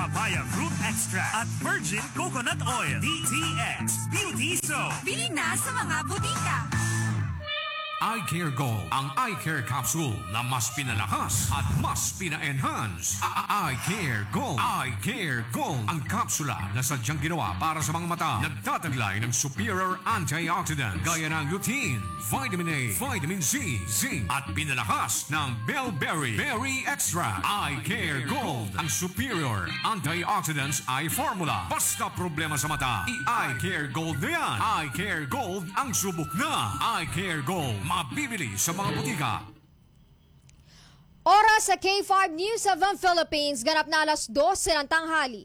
Papaya Fruit Extract at Virgin Coconut Oil. DTX Beauty Soap. Bili na sa mga butika. Eye Care Gold, ang eye care capsule na mas pinalakas at mas pina-enhance. Eye Care Gold. Eye Care Gold, ang kapsula na sadyang ginawa para sa mga mata. Nagtataglay ng superior antioxidant gaya ng lutein, vitamin A, vitamin C, zinc at pinalakas ng Bellberry Berry Extra. Eye Care Gold, ang superior antioxidants eye formula. Basta problema sa mata, i-Eye Care Gold na yan. Eye Care Gold ang subok na. Eye Care Gold, mabibili sa mga butika. Oras sa K5 News of the Philippines, ganap na alas 12 ng tanghali.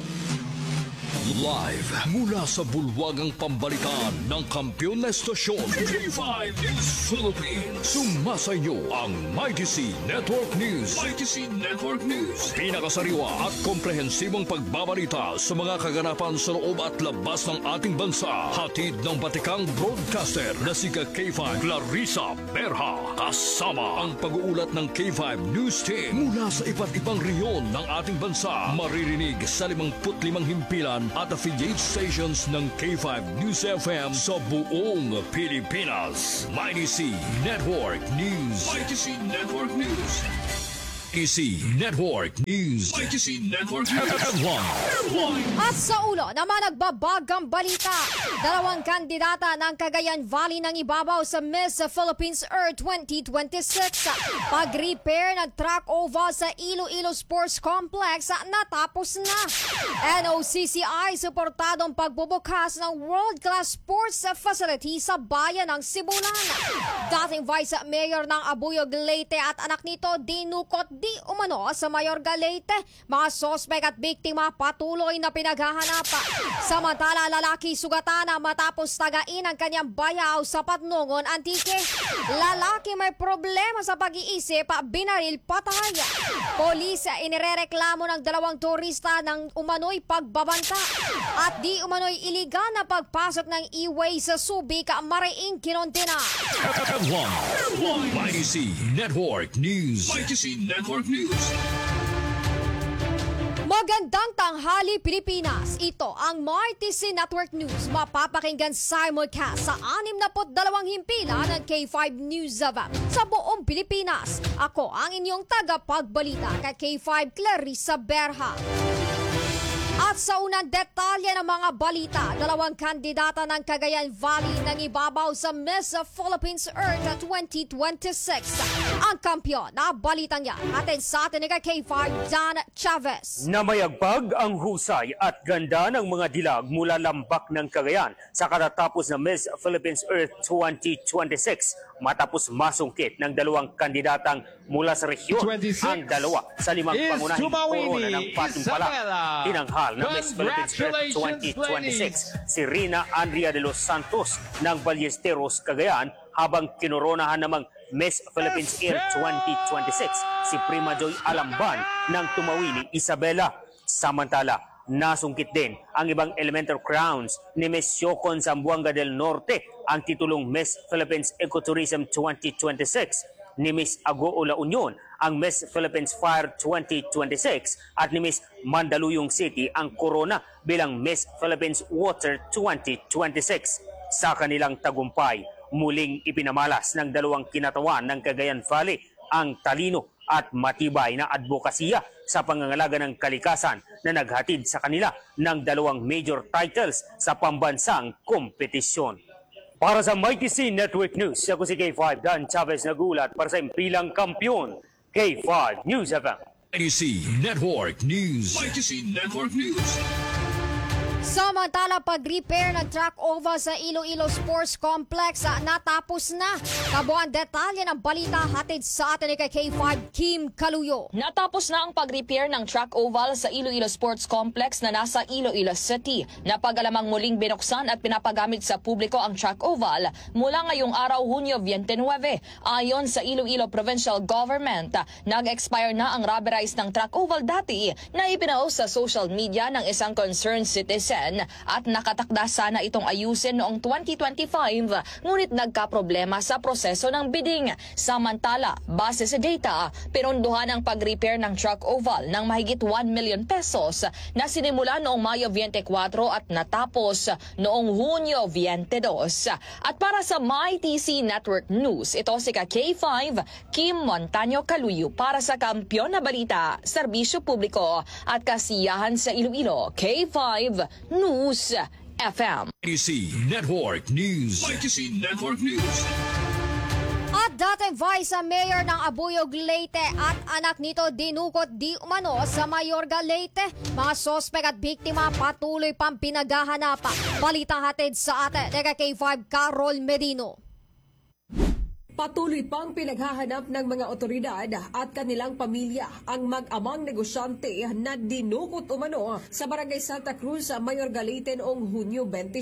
Live mula sa bulwagang pambalikan ng kampiyon na estasyon K5 News Philippines. Sumasayo ang Mighty C Network News. Mighty C Network News. Pinakasariwa at komprehensibong pagbabalita sa mga kaganapan sa loob at labas ng ating bansa. Hatid ng batikang broadcaster na si K5 Clarissa Berha. Kasama ang pag-uulat ng K5 News Team mula sa iba't ibang rehiyon ng ating bansa. Maririnig sa 55 himpilan at affiliate stations ng K5 News FM sa buong Pilipinas. Mighty C Network News. Mighty C Network News. Mighty C Network News. Mighty C Network News. At sa ulo naman nagbabagang balita, dalawang kandidata ng Cagayan Valley ng ibabaw sa Miss Philippines Earth 2026. Pag-repair ng track oval sa Iloilo Sports Complex natapos na. NOCCI suportadong pagbubukas ng world-class sports facility sa bayan ng Sibulan. Dating Vice Mayor ng Abuyog Leyte at anak nito dinukot di umano sa Mayor Galete. Mga sospek at biktima patuloy na pinaghahanap. Samantala, lalaki sugatan na matapos tagain ang kanyang bayaw sa Patnongon, Antique. Lalaki may problema sa pag-iisip, binaril patay. Polis inirereklamo ng dalawang turista ng umano'y pagbabanta at di umano'y iligal na pagpasok ng e-way sa Subic, Mariing, kinondena. Mighty C Network News. Mighty C Network News. Magandang tanghali, Pilipinas. Ito ang Mighty C Network News. Mapapakinggan simulcast sa 62 himpilan ng K5 News sa buong Pilipinas. Ako ang inyong tagapagbalita kay K5 Clarissa Berha. At sa unang detalye ng mga balita, dalawang kandidata ng Cagayan Valley nang ibabaw sa Miss Philippines Earth 2026. Ang kampyon na balitang yan atin sa atin ni K5 Dan Chavez. Namayagpag ang husay at ganda ng mga dilag mula lambak ng Cagayan sa katatapos na Miss Philippines Earth 2026 matapos masungkit ng dalawang kandidatang mula sa rehiyon. Ang dalawa sa limang pangunahing korona ng patimpalak. Tinanghal ng Miss Philippines Earth 2026 si Rina Andrea de los Santos ng Ballesteros, Cagayan, habang kinoronahan namang Miss Philippines Earth 2026 si Prima Joy Alamban ng Tumawini, Isabela. Samantala, nasungkit din ang ibang elemental crowns ni Miss Yocon Zamboanga del Norte, ang titulong Miss Philippines Ecotourism 2026, ni Miss Agoo La Union ang Miss Philippines Fire 2026 at ni Miss Mandaluyong City ang korona bilang Miss Philippines Water 2026. Sa kanilang tagumpay, muling ipinamalas ng dalawang kinatawan ng Cagayan Valley ang talino at matibay na advokasya sa pangangalaga ng kalikasan na naghatid sa kanila ng dalawang major titles sa pambansang kompetisyon. Para sa Mighty C Network News, ako si K5 Dan Chavez nagulat para sa impilang kampyon. K5 News FM. Mighty C Network News. Mighty C Network News. Samantala, pag-repair ng track oval sa Iloilo Sports Complex natapos na. Kabuang detalye ng balita hatid sa atin ni K5 Kim Kaluyo. Natapos na ang pag-repair ng track oval sa Iloilo Sports Complex na nasa Iloilo City. Napagalamang muling binuksan at pinapagamit sa publiko ang track oval mula ngayong araw, Hunyo 29. Ayon sa Iloilo Provincial Government, nag-expire na ang rubberized ng track oval dati na ipinaos sa social media ng isang concerned citizen. 2010 at nakatakda sana itong ayusin noong 2025 ngunit nagkaproblema sa proseso ng bidding. Samantala, base sa data, pinunduhan ang pag-repair ng truck oval ng mahigit 1 million pesos na sinimula noong Mayo 24 at natapos noong Hunyo 22. At para sa MyTC Network News, ito si K5 Kim Montaño Caluyo para sa Kampiyon na Balita, Serbisyo Publiko at Kasiyahan sa Iloilo, K5 News FM. ITC Network News. ITC Network News. At dating Vice Mayor ng Abuyog, Leyte at anak nito dinukot di umano sa Mayorga, Leyte. Mga sospek at biktima patuloy pang pinaghahanap. Balitang hatid sa atin, K5 Carol Medino. Patuloy pang pinaghahanap ng mga otoridad at kanilang pamilya ang mag-amang negosyante na dinukot umano sa Barangay Santa Cruz, Mayorga, Leyte noong Hunyo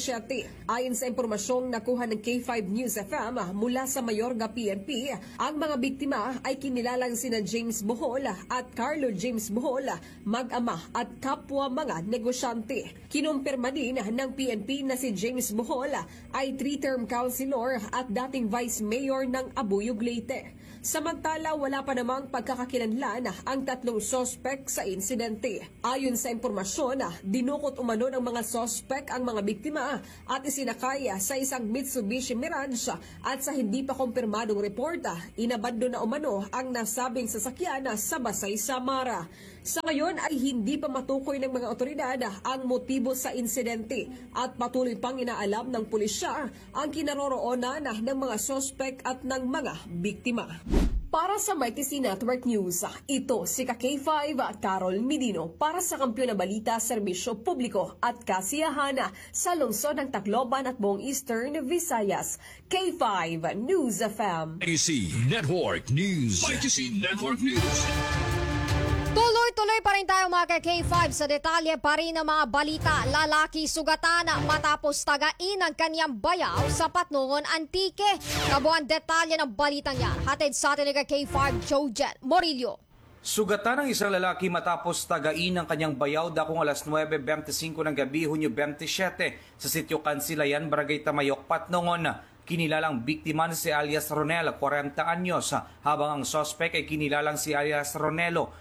27. Ayon sa impormasyong nakuha ng K5 News FM mula sa Mayorga PNP, ang mga biktima ay kinilalang sina James Bohol at Carlo James Bohol, mag-ama at kapwa mga negosyante. Kinumpirma din ng PNP na si James Bohol ay 3-term councilor at dating Vice Mayor ng Abuyog, Leyte. Samantala, wala pa namang pagkakakilanlan ang tatlong sospek sa insidente. Ayon sa impormasyon, dinukot umano ng mga sospek ang mga biktima at isinakay sa isang Mitsubishi Mirage at sa hindi pa kumpirmadong report, inabando na umano ang nasabing sasakyan sa Basay, Samara. Sa ngayon ay hindi pa matukoy ng mga otoridad ang motibo sa insidente at patuloy pang inaalam ng pulisya ang kinaroroonan ng mga sospek at ng mga biktima. Para sa MyTC Network News, ito si K5 Carol Medino para sa Kampiyon na Balita, Serbisyo Publiko at Kasiyahan sa lungsod ng Tacloban at buong Eastern Visayas. K5 News FM. ITC Network News. ITC Network News. Tuloy-tuloy pa rin tayo mga K5 sa detalye pa rin ng mga balita. Lalaki sugatan matapos tagain ang kanyang bayaw sa Patnungon, Antique. Kabuang detalye ng balitang yan. Hatid sa atin ng K5 Jojet Morillo. Sugatan ng isang lalaki matapos tagain ang kanyang bayaw dakong alas 9:25 ng gabi, Hunyo 27 sa sitio Kansilayan, Barangay Tamayok, Patnungon. Kinilalang biktima si alias Ronel, 40 anyos, habang ang sospek ay kinilalang si alias Ronelo,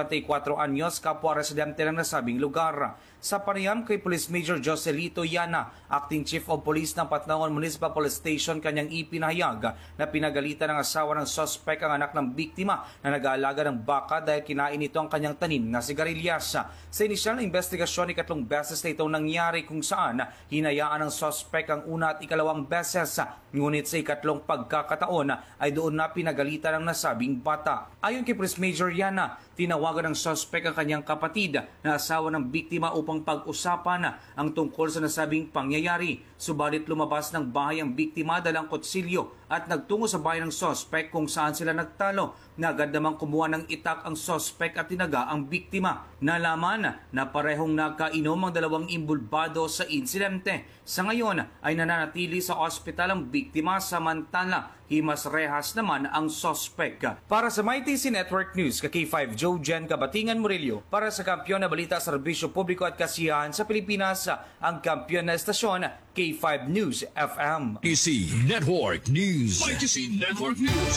54 anyos, kapwa residente ng nasabing lugar. Sa panayam kay Police Major Joselito Yana, Acting Chief of Police ng Patnangon Municipal Police Station, kanyang ipinahayag na pinagalitan ng asawa ng sospek ang anak ng biktima na nag-aalaga ng baka dahil kinain ito ang kanyang tanim na sigarilyas. Sa inisyal na investigasyon, ikatlong beses na itong nangyari kung saan hinayaan ng sospek ang una at ikalawang beses. Ngunit sa ikatlong pagkakataon ay doon na pinagalitan ng nasabing bata. Ayon kay Police Major Yana, tinawagan ng sospek ang kanyang kapatid na asawa ng biktima upang pag-usapan ang tungkol sa nasabing pangyayari. Subalit lumabas ng bahay ang biktima dalang kutsilyo at nagtungo sa bahay ng sospek kung saan sila nagtalo. Agad namang kumuha ng itak ang sospek at tinaga ang biktima. Nalaman na parehong nakainom ang dalawang imbulbado sa insidente. Sa ngayon ay nananatili sa ospital ang biktima, samantala himas rehas naman ang sospek. Para sa MyTC Network News, K5 Joe Jen Kabatingan Murillo, para sa Kampiyon na Balita, Serbisyo Publiko at Kasiyahan sa Pilipinas, ang kampiyon na estasyon, K5 News FM. ITC Network News. ITC Network News.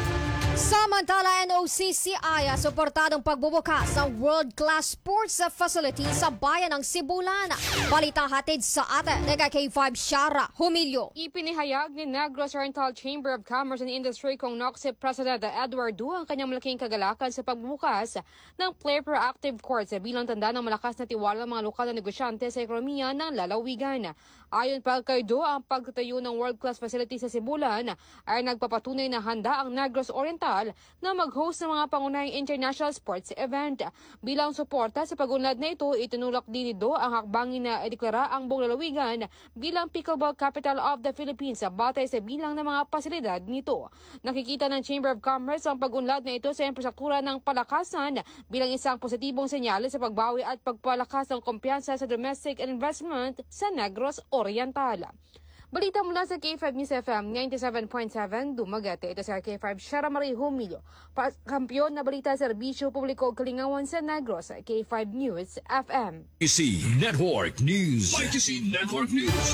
Samantala, NOCCI suportadong pagbubukas ng world-class sports facility sa bayan ng Sibulan. Balita hatid sa atin ng K5 Shara Humilio. Ipinahayag ni Negros Oriental Chamber of Commerce and Industry kong NOCSE President Edward Du ang kanyang malaking kagalakan sa pagbubukas ng Play Proactive Courts bilang tanda ng malakas na tiwala ng mga lokal na negosyante sa ekonomiya ng lalawigan. Ayon pa kay Du, ang pagtatayo ng world-class facility sa Sibulan ay nagpapatunay na handa ang Negros Oriental na mag-host ng mga pangunahing international sports event. Bilang suporta sa pag-unlad na ito, itinulak din ni Do ang hakbangin na ideklara ang buong lalawigan bilang pickleball capital of the Philippines batay sa bilang ng mga pasilidad nito. Nakikita ng Chamber of Commerce ang pag-unlad na ito sa infrastruktura ng palakasan bilang isang positibong senyales sa pagbawi at pagpalakas ng kumpiyansa sa domestic investment sa Negros Oriental. Balita mula sa K5 News FM 97.7 Dumaguete. Ito sa K5 Shara Marie Humilio. Kampiyon na balita serbisyo publiko Kalingawan sa Negros. K5 News FM. ITC Network News. ITC Network News.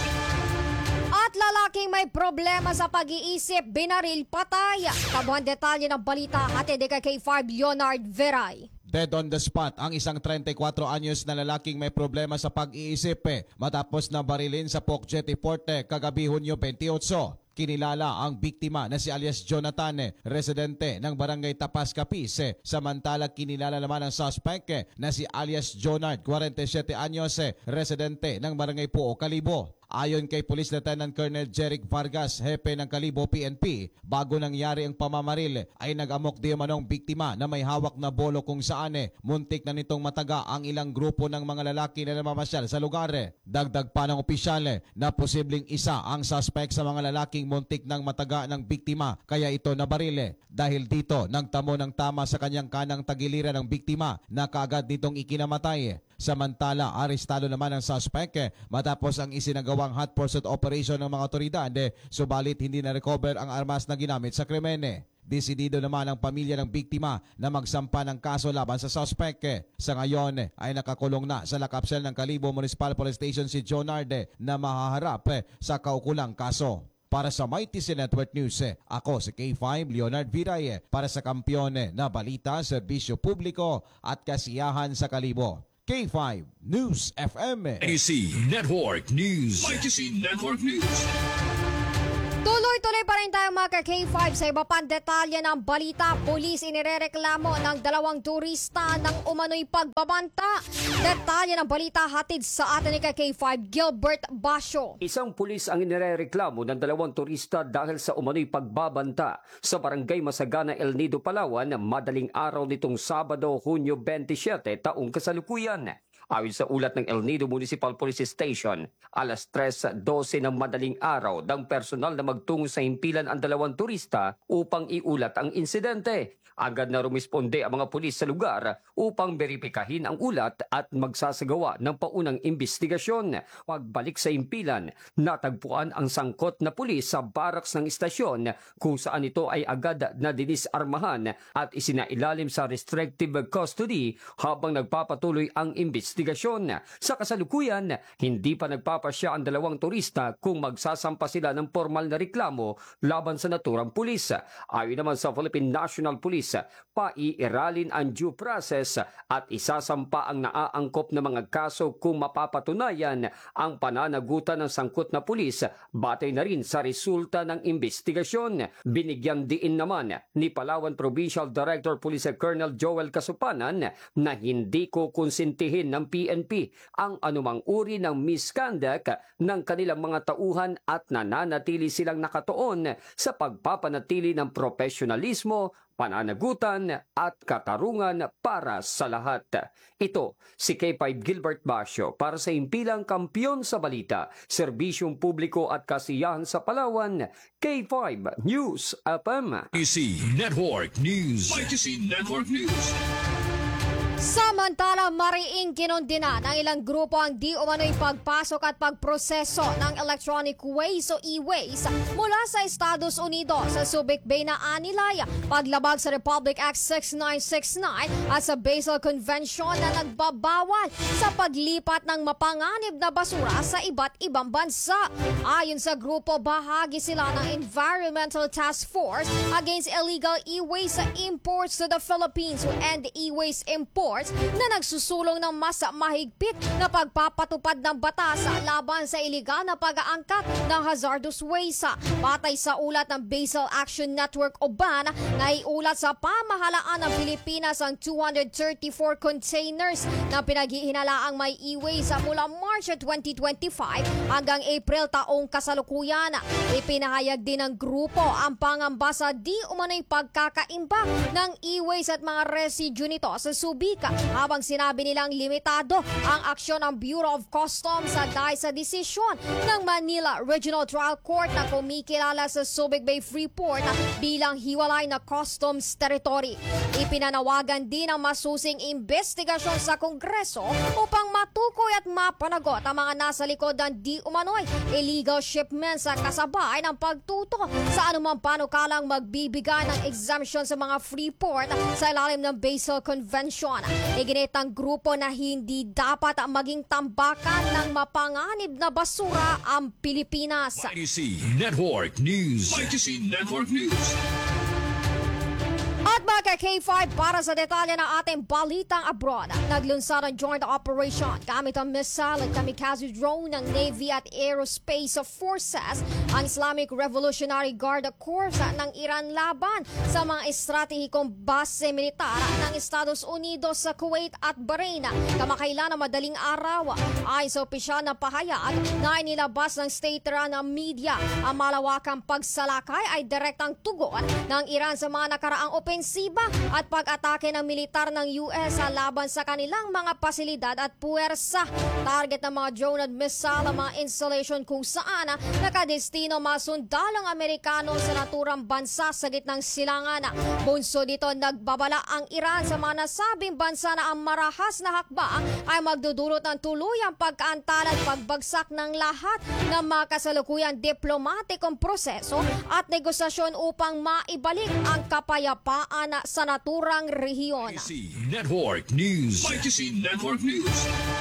At lalaking may problema sa pag-iisip, binaril, patay. Kabuhan detalye ng balita hatid kay K5 Leonard Veray. Dead on the spot ang isang 34 anyos na lalaking may problema sa pag-iisip matapos na barilin sa Pokjet Porte kagabi Hunyo 28. Kinilala ang biktima na si alias Jonathan, residente ng Barangay Tapas, Capiz. Samantala kinilala naman ang suspect na si alias Jonard, 47 anyos, residente ng Barangay Puo, Kalibo. Ayon kay Police Lieutenant Colonel Jeric Vargas, hepe ng Kalibo PNP, bago nangyari ang pamamaril ay nag-amok di manong biktima na may hawak na bolo kung saan muntik na nitong mataga ang ilang grupo ng mga lalaki na namamasyal sa lugar. Dagdag pa ng opisyal na posibleng isa ang suspect sa mga lalaking muntik ng mataga ng biktima kaya ito nabaril. Dahil dito nagtamo ng tama sa kanyang kanang tagiliran ng biktima na kaagad nitong ikinamatay. Samantala, arestado naman ang suspect matapos ang isinagawang hot pursuit operation ng mga otoridad, subalit hindi na-recover ang armas na ginamit sa krimen. Desidido naman ang pamilya ng biktima na magsampa ng kaso laban sa suspect. Sa ngayon ay nakakulong na sa lakapsel ng Kalibo Municipal Police Station si Jonard na mahaharap sa kaukulang kaso. Para sa ITC Network News, ako si K5 Leonard Viray para sa kampiyon na balita, serbisyo publiko at kasiyahan sa Kalibo. K5 News FM. ITC Network News. ITC Network News. Tuloy-tuloy pa rin tayo mga K5 sa iba pang detalye ng balita. Pulis inirereklamo ng 2 turista ng umano'y pagbabanta. Detalye ng balita hatid sa atin ni K5 Gilbert Basyo. Isang pulis ang inirereklamo ng 2 turista dahil sa umano'y pagbabanta sa Barangay Masagana, El Nido, Palawan, madaling araw nitong Sabado, Hunyo 27, taong kasalukuyan. Ayon sa ulat ng El Nido Municipal Police Station, alas 3:12 ng madaling araw ng personal na magtungo sa himpilan ang 2 turista upang iulat ang insidente. Agad na rumisponde ang mga pulis sa lugar upang beripikahin ang ulat at magsasagawa ng paunang investigasyon. Pagbalik sa himpilan, natagpuan ang sangkot na pulis sa barracks ng istasyon kung saan ito ay agad na dinisarmahan at isinailalim sa restrictive custody habang nagpapatuloy ang investigasyon. Sa kasalukuyan, hindi pa nagpapasya ang 2 turista kung magsasampa sila ng formal na reklamo laban sa naturang pulis. Ayon naman sa Philippine National Police, paiiralin ang due process at isasampa ang naaangkop na mga kaso kung mapapatunayan ang pananagutan ng sangkot na pulis batay na rin sa resulta ng investigasyon. Binigyan diin naman ni Palawan Provincial Director Police Colonel Joel Kasupanan na hindi kukonsintihin ng PNP ang anumang uri ng misconduct ng kanilang mga tauhan at nananatili silang nakatuon sa pagpapanatili ng profesionalismo, pananagutan at katarungan para sa lahat. Ito si K5 Gilbert Basyo para sa himpilang kampiyon sa balita, serbisyong publiko at kasiyahan sa Palawan, K5 News FM. ITC Network News. ITC Network News. Samantala, mariing kinondena ng ilang grupo ang di umano'y pagpasok at pagproseso ng electronic waste o e-waste mula sa Estados Unidos sa Subic Bay na Anilay, paglabag sa Republic Act 6969 at sa Basel Convention na nagbabawal sa paglipat ng mapanganib na basura sa iba't ibang bansa. Ayon sa grupo, bahagi sila ng Environmental Task Force Against Illegal E-Waste Imports to the Philippines and E-Waste Imports na nagsusulong ng mas mahigpit na pagpapatupad ng batas laban sa iligal na pag-aangkat ng hazardous waste. Batay sa ulat ng Basel Action Network o BAN, naiulat sa pamahalaan ng Pilipinas ang 234 containers na pinaghihinalaang may e-waste mula March 2025 hanggang April taong kasalukuyan. Ipinahayag din ng grupo ang pangamba sa di umano'y pagkakaimbak ng e-waste at mga residue nito sa Subic. habang sinabi nilang limitado ang aksyon ng Bureau of Customs dahil sa desisyon ng Manila Regional Trial Court na kumikilala sa Subic Bay Freeport bilang hiwalay na customs territory. Ipinanawagan din ang masusing investigasyon sa Kongreso upang matukoy at mapanagot ang mga nasa likod ng di umano'y illegal shipments sa kasabay ng pagtuto sa anumang panukalang magbibigay ng exemption sa mga Freeport sa ilalim ng Basel Convention. Iginit ng grupo na hindi dapat maging tambakan ng mapanganib na basura ang Pilipinas. ITC Network News. ITC Network News. At mga K5 para sa detalye ng ating balitang abroad, naglunsad ang joint operation gamit ang missile at kamikaze drone ng Navy at Aerospace Forces ang Islamic Revolutionary Guard Corps ng Iran laban sa mga estratehikong base militar ng Estados Unidos sa Kuwait at Bahrain. Kamakailan na madaling araw ay sa opisyal na pahayag na inilabas ng state-run media ang malawakang pagsalakay ay direktang tugon ng Iran sa mga nakaraang opensiba at pag-atake ng militar ng US laban sa kanilang mga pasilidad at puwersa. Target ng mga drone at missile ang mga installation kung saan nakadestino masundalang Amerikano sa naturang bansa sa gitnang silangan. Bunso dito, nagbabala ang Iran sa mga nasabing bansa na ang marahas na hakbang ay magdudulot ng tuluyang pagkaantala at pagbagsak ng lahat ng mga kasalukuyang diplomatikong proseso at negosasyon upang maibalik ang kapayapaan sa naturang rehiyon. ITC Network News. ITC Network News.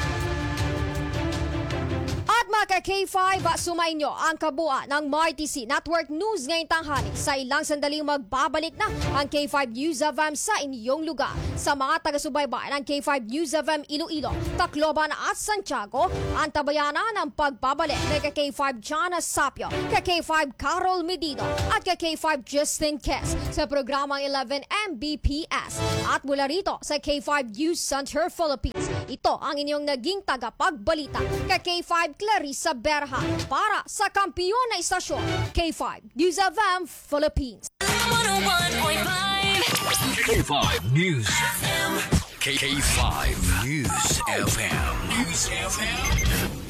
At mga K5, sumainyo ang kabuuan ng MyTC Network News ngayong tanghali. Sa ilang sandaling magbabalik na ang K5 News FM sa inyong lugar. Sa mga taga-subaybay ng K5 News FM Iloilo, Tacloban at Santiago, ang tabayanan ng pagbabalik ng K5 Jana Sapio, K5 Carol Medido at K5 Justin Kess sa programang 11 Mbps. At mula rito sa K5 News Center Philippines, ito ang inyong naging tagapagbalita, K5 Clarissa Berha para sa kampiyon na istasyon, K5 News FM Philippines. 101.5 K5 News FM. K5 News FM. News FM.